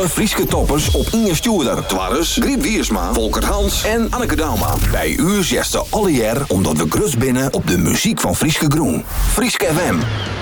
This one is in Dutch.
Alle Frieske toppers op Inge Stuurder. Twarres, Griet Wiersma, Volker Hans en Anneke Dauma. Bij u zesde alle jaar omdat we grus binnen op de muziek van Frieske Groen. Frieske FM.